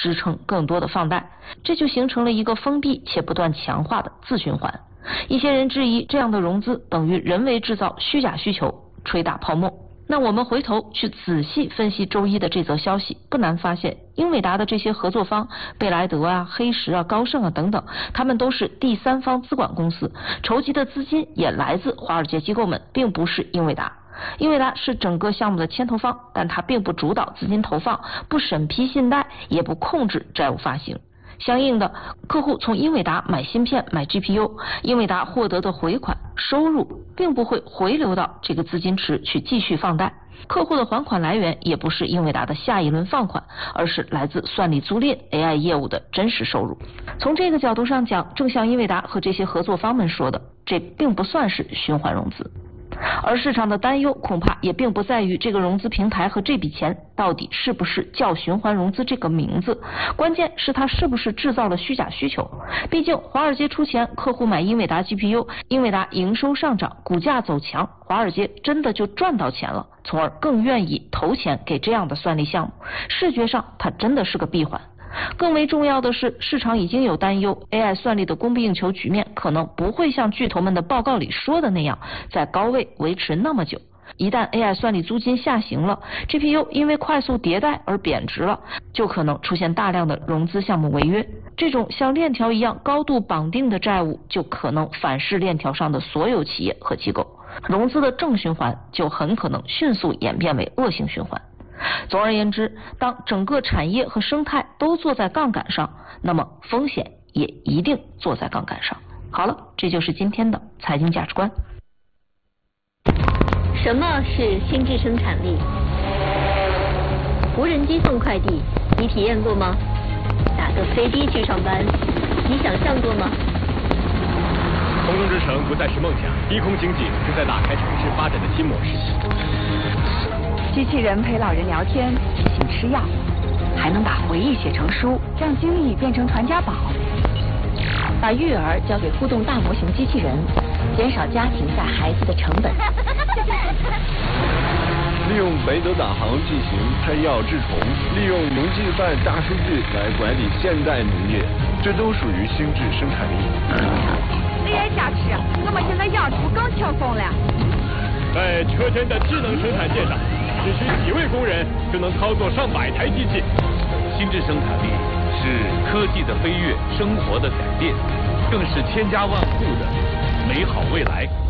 支撑更多的放贷，这就形成了一个封闭且不断强化的自循环。一些人质疑这样的融资等于人为制造虚假需求，吹大泡沫。那我们回头去仔细分析周一的这则消息，不难发现，英伟达的这些合作方，贝莱德啊、黑石啊、高盛啊等等，他们都是第三方资管公司，筹集的资金也来自华尔街机构们，并不是英伟达。英伟达是整个项目的牵头方，但它并不主导资金投放，不审批信贷，也不控制债务发行。相应的，客户从英伟达买芯片、买 GPU， 英伟达获得的回款收入并不会回流到这个资金池去继续放贷。客户的还款来源也不是英伟达的下一轮放款，而是来自算力租赁 AI 业务的真实收入。从这个角度上讲，正像英伟达和这些合作方们说的，这并不算是循环融资。而市场的担忧恐怕也并不在于这个融资平台和这笔钱到底是不是叫循环融资这个名字，关键是它是不是制造了虚假需求。毕竟华尔街出钱，客户买英伟达 GPU， 英伟达营收上涨，股价走强，华尔街真的就赚到钱了，从而更愿意投钱给这样的算力项目。视觉上它真的是个闭环。更为重要的是，市场已经有担忧 AI 算力的供不应求局面可能不会像巨头们的报告里说的那样在高位维持那么久。一旦 AI 算力租金下行了， GPU 因为快速迭代而贬值了，就可能出现大量的融资项目违约。这种像链条一样高度绑定的债务就可能反噬链条上的所有企业和机构，融资的正循环就很可能迅速演变为恶性循环。总而言之，当整个产业和生态都坐在杠杆上，那么风险也一定坐在杠杆上。好了，这就是今天的财经价值观。 什么是心智生产力？无人机送快递，你体验过吗？打个飞的去上班，你想象过吗？ 空中之城不再是梦想，低空经济正在打开城市发展的新模式。 机器人陪老人聊天，提醒吃药，还能把回忆写成书，让经历变成传家宝。 把育儿交给互动大模型机器人，减少家庭带孩子的成本。 利用雷德导航进行拆药治虫，利用农技办大数据来管理现代农业，这都属于心智生产力。 你也想吃，我们现在养猪更轻松了。 在车间的智能生产线上，只需几位工人就能操作上百台机器。 心智生产力是科技的飞跃，生活的改变，更是千家万户的美好未来。